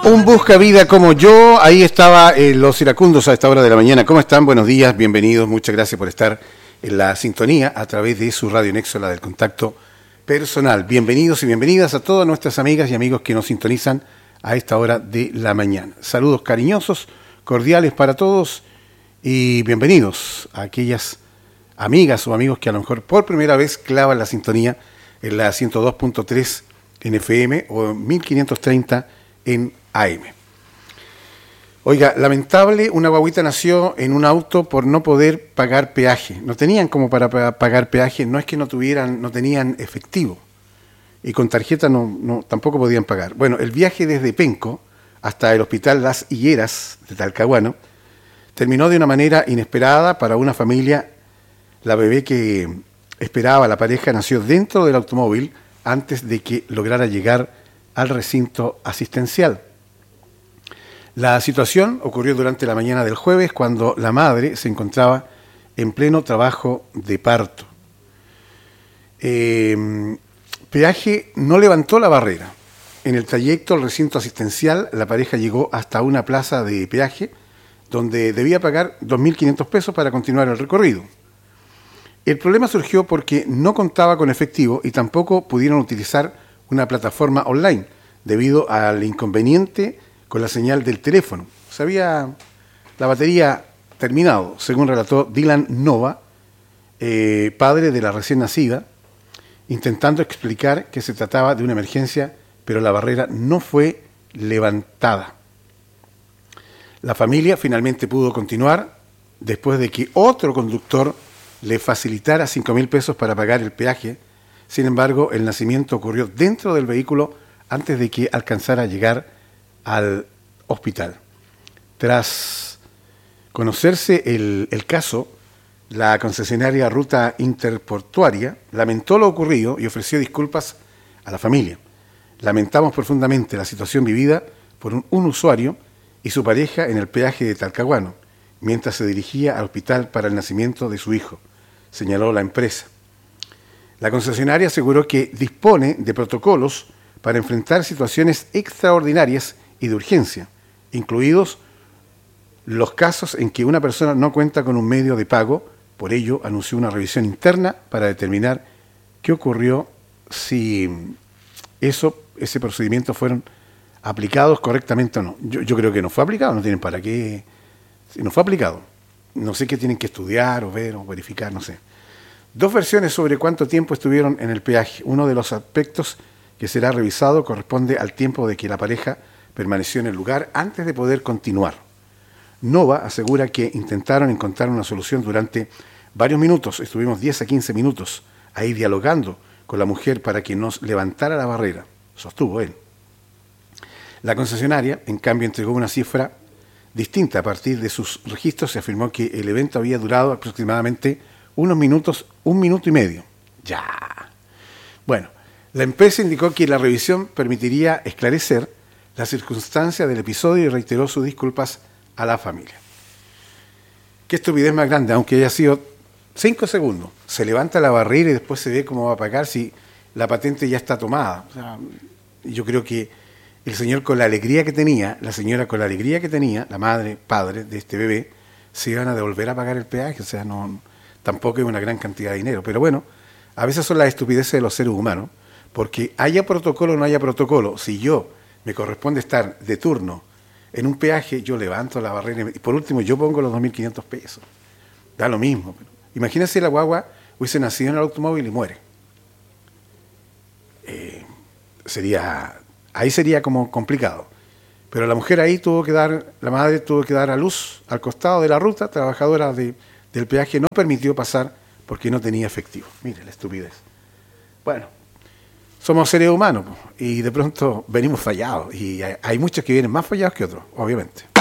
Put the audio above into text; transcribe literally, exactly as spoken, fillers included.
Un busca vida como yo, ahí estaba eh, los iracundos a esta hora de la mañana. ¿Cómo están? Buenos días, bienvenidos, muchas gracias por estar en la sintonía a través de su Radio Nexo, la del contacto personal. Bienvenidos y bienvenidas a todas nuestras amigas y amigos que nos sintonizan a esta hora de la mañana. Saludos cariñosos, cordiales para todos y bienvenidos a aquellas amigas o amigos que a lo mejor por primera vez clavan la sintonía en la ciento dos punto tres en F M o en mil quinientos treinta en A M. Oiga, lamentable, una guaguita nació en un auto por no poder pagar peaje. No tenían como para pagar peaje, no es que no tuvieran, no tenían efectivo. Y con tarjeta no, no, tampoco podían pagar. Bueno, el viaje desde Penco hasta el hospital Las Higueras de Talcahuano terminó de una manera inesperada para una familia. La bebé que esperaba la pareja nació dentro del automóvil antes de que lograra llegar al recinto asistencial. La situación ocurrió durante la mañana del jueves cuando la madre se encontraba en pleno trabajo de parto. Eh, Peaje no levantó la barrera. En el trayecto al recinto asistencial, la pareja llegó hasta una plaza de peaje donde debía pagar dos mil quinientos pesos para continuar el recorrido. El problema surgió porque no contaba con efectivo y tampoco pudieron utilizar una plataforma online debido al inconveniente con la señal del teléfono. Se había la batería terminado, según relató Dylan Nova, eh, padre de la recién nacida, intentando explicar que se trataba de una emergencia, pero la barrera no fue levantada. La familia finalmente pudo continuar después de que otro conductor le facilitara cinco mil pesos para pagar el peaje. Sin embargo, el nacimiento ocurrió dentro del vehículo antes de que alcanzara a llegar al hospital. Tras conocerse el, el caso, la concesionaria Ruta Interportuaria lamentó lo ocurrido y ofreció disculpas a la familia. Lamentamos profundamente la situación vivida por un, un usuario y su pareja en el peaje de Talcahuano, mientras se dirigía al hospital para el nacimiento de su hijo, señaló la empresa. La concesionaria aseguró que dispone de protocolos para enfrentar situaciones extraordinarias y de urgencia, incluidos los casos en que una persona no cuenta con un medio de pago. Por ello, anunció una revisión interna para determinar qué ocurrió, si eso, ese procedimiento fueron aplicados correctamente o no. Yo, yo creo que no fue aplicado, no tienen para qué. Si no fue aplicado, no sé qué tienen que estudiar o ver o verificar, no sé. Dos versiones sobre cuánto tiempo estuvieron en el peaje. Uno de los aspectos que será revisado corresponde al tiempo de que la pareja permaneció en el lugar antes de poder continuar. Nova asegura que intentaron encontrar una solución durante varios minutos, estuvimos diez a quince minutos ahí dialogando con la mujer para que nos levantara la barrera, sostuvo él. La concesionaria, en cambio, entregó una cifra distinta. A partir de sus registros se afirmó que el evento había durado aproximadamente unos minutos, un minuto y medio. Ya. Bueno, la empresa indicó que la revisión permitiría esclarecer las circunstancias del episodio y reiteró sus disculpas a la familia. Qué estupidez más grande, aunque haya sido cinco segundos. Se levanta la barrera y después se ve cómo va a pagar si la patente ya está tomada. O sea, yo creo que el señor, con la alegría que tenía, la señora con la alegría que tenía, la madre, padre de este bebé, se iban a devolver a pagar el peaje. O sea, no, tampoco es una gran cantidad de dinero. Pero bueno, a veces son las estupideces de los seres humanos, porque haya protocolo o no haya protocolo, si yo me corresponde estar de turno en un peaje, yo levanto la barrera y por último yo pongo los dos mil quinientos pesos. Da lo mismo. Pero imagínense, la guagua hubiese nacido en el automóvil y muere. Eh, sería, ahí sería como complicado. Pero la mujer ahí tuvo que dar, la madre tuvo que dar a luz al costado de la ruta, trabajadora de, del peaje no permitió pasar porque no tenía efectivo. Mire la estupidez. Bueno, somos seres humanos y de pronto venimos fallados y hay, hay muchos que vienen más fallados que otros, obviamente.